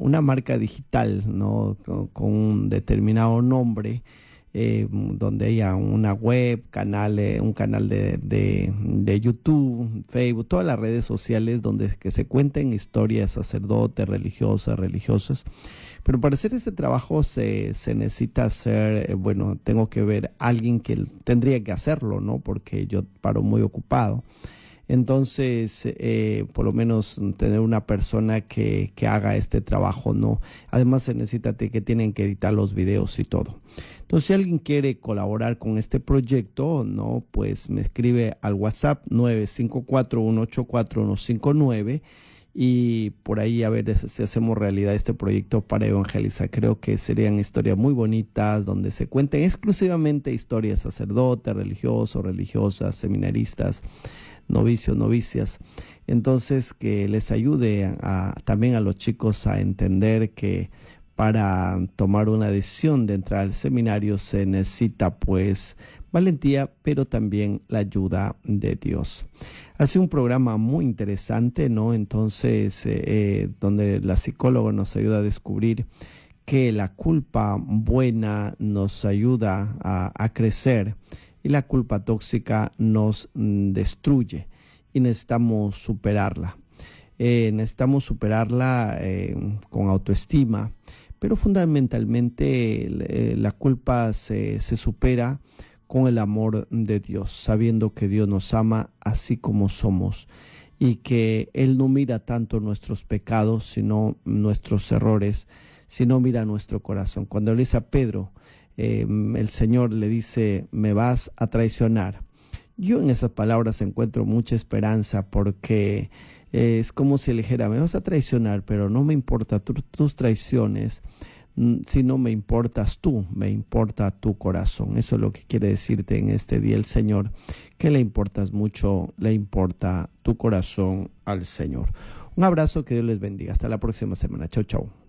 una marca digital, ¿no? Con un determinado nombre, donde haya una web, un canal de YouTube, Facebook, todas las redes sociales donde que se cuenten historias sacerdotes, religiosas. Pero para hacer este trabajo se necesita hacer, bueno, tengo que ver a alguien que tendría que hacerlo, ¿no? Porque yo paro muy ocupado. Entonces, por lo menos tener una persona que haga este trabajo, ¿no? Además se necesita que tienen que editar los videos y todo. Entonces, si alguien quiere colaborar con este proyecto, ¿no? Pues me escribe al WhatsApp 954-184-159 y por ahí a ver si hacemos realidad este proyecto para evangelizar. Creo que serían historias muy bonitas donde se cuenten exclusivamente historias sacerdotes, religiosos, religiosas, seminaristas, novicios, novicias. Entonces, que les ayude también a los chicos a entender que para tomar una decisión de entrar al seminario se necesita pues valentía, pero también la ayuda de Dios. Ha sido un programa muy interesante, ¿no? Entonces, donde la psicóloga nos ayuda a descubrir que la culpa buena nos ayuda a crecer y la culpa tóxica nos destruye y necesitamos superarla. Necesitamos superarla con autoestima, pero fundamentalmente la culpa se supera con el amor de Dios, sabiendo que Dios nos ama así como somos y que Él no mira tanto nuestros pecados, sino nuestros errores, sino mira nuestro corazón. Cuando le dice a Pedro, el Señor le dice, me vas a traicionar. Yo en esas palabras encuentro mucha esperanza porque es como si le dijera, me vas a traicionar, pero no me importa tus traiciones, sino me importas tú, me importa tu corazón. Eso es lo que quiere decirte en este día el Señor, que le importas mucho, le importa tu corazón al Señor. Un abrazo, que Dios les bendiga. Hasta la próxima semana. Chau, chau.